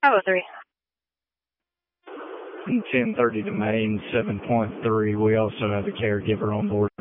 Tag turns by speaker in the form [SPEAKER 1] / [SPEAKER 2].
[SPEAKER 1] 503.
[SPEAKER 2] 1030 to Main, 7.3. We also have a caregiver on board.